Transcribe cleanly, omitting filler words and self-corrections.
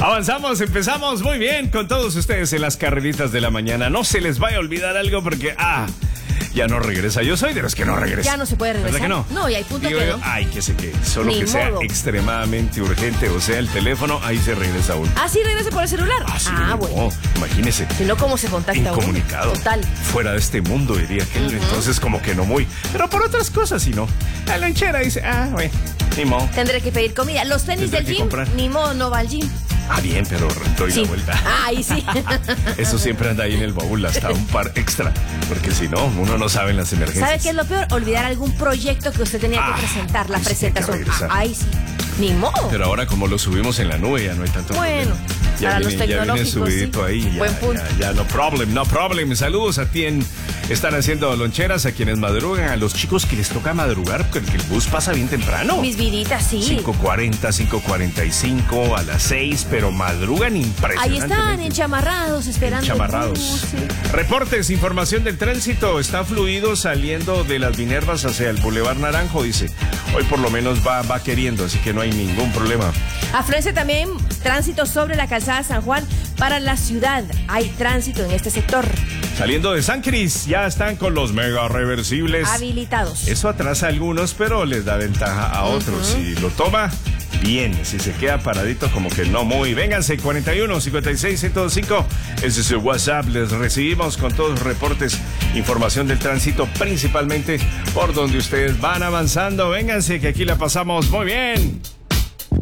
Avanzamos, empezamos muy bien con todos ustedes en las carreritas de la mañana. No se les vaya a olvidar algo porque, ya no regresa. Yo soy de los que no regresa. Ya no se puede regresar. ¿Verdad que no? No, y hay punto Digo que yo, no. ay, que sé que solo Ni que sea modo. extremadamente urgente, o sea, el teléfono, ahí se regresa uno. Ah, sí, regresa por el celular. Sí, bueno. Imagínese. Si no, ¿cómo se contacta uno? Incomunicado. Total. Fuera de este mundo, diría que entonces como que no muy. Pero por otras cosas, sí, no. La lonchera dice, bueno, ni modo. Tendré que pedir comida. Los tenis Tendré del que gym, comprar. ni modo, no va al gym. Bien, pero doy Sí. la vuelta. Ahí sí. Eso siempre anda ahí en el baúl, hasta un par extra. Porque si no, uno no sabe en las emergencias. ¿Sabe qué es lo peor? Olvidar algún proyecto que usted tenía que presentar, la ahí sí tiene que presentación. regresar. Ahí sí. Ni modo. Pero ahora como lo subimos en la nube ya no hay tanto Bueno, problema. para los Ya viene tecnológicos, subidito sí. ahí. Buen punto. Ya, no problem. Saludos a quien están haciendo loncheras, a quienes madrugan, a los chicos que les toca madrugar porque el bus pasa bien temprano. Mis viditas, sí. 5:40, 5:45, a las 6, pero madrugan Ahí impresionantemente. están, enchamarrados, esperando. Chamarrados. el bus, sí. Reportes, información del tránsito. Está fluido saliendo de las Minervas hacia el Boulevard Naranjo, dice. Hoy por lo menos va queriendo, así que no hay ningún problema. Afluencia también tránsito sobre la calzada San Juan para la ciudad. Hay tránsito en este sector. Saliendo de San Cris, ya están con los mega reversibles. Habilitados. Eso atrasa a algunos, pero les da ventaja a otros. Si lo toma, bien. Si se queda paradito, como que no muy. Vénganse, 41 56 105. Ese es el WhatsApp. Les recibimos con todos los reportes, información del tránsito, principalmente por donde ustedes van avanzando. Vénganse, que aquí la pasamos muy bien.